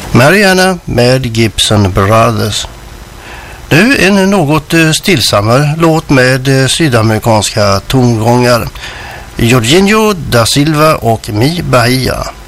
Mariana med Gibson Brothers. Nu en något stillsammare låt med sydamerikanska tongångar. Jorginho da Silva och Mi Bahia.